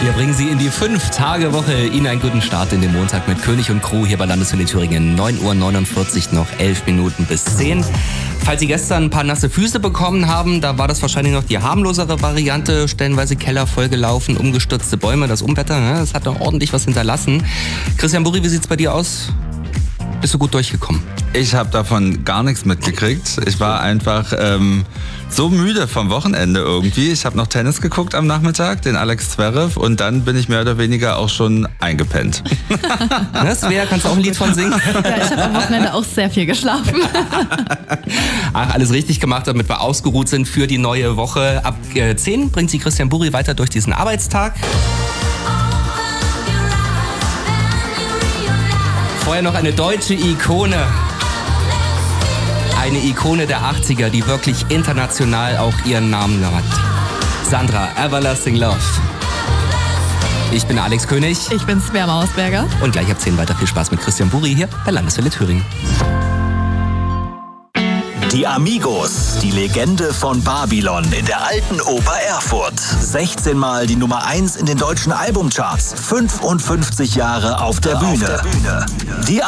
Wir bringen Sie in die 5-Tage-Woche. Ihnen einen guten Start in den Montag mit König und Crew hier bei Landeswelle Thüringen. 9:49 Uhr, noch 11 Minuten bis 10. Falls Sie gestern ein paar nasse Füße bekommen haben, da war das wahrscheinlich noch die harmlosere Variante. Stellenweise Keller vollgelaufen, umgestürzte Bäume, das Unwetter, das hat noch ordentlich was hinterlassen. Christian Burri, wie sieht's bei dir aus? Bist du gut durchgekommen? Ich habe davon gar nichts mitgekriegt. Ich war einfach so müde vom Wochenende irgendwie. Ich habe noch Tennis geguckt am Nachmittag, den Alex Zverev, und dann bin ich mehr oder weniger auch schon eingepennt. Svea, kannst du auch ein Lied von singen? Ja, ich habe am Wochenende auch sehr viel geschlafen. Ach, alles richtig gemacht, damit wir ausgeruht sind für die neue Woche. Ab 10 bringt sie Christian Burri weiter durch diesen Arbeitstag. Vorher noch eine deutsche Ikone. Eine Ikone der 80er, die wirklich international auch ihren Namen hat. Sandra, Everlasting Love. Ich bin Alex König. Ich bin Svea Mausberger. Und gleich ab 10 weiter viel Spaß mit Christian Burri hier bei Landeswelle Thüringen. Die Amigos, die Legende von Babylon in der alten Oper Erfurt. 16 Mal die Nummer 1 in den deutschen Albumcharts. 55 Jahre auf der Bühne. Die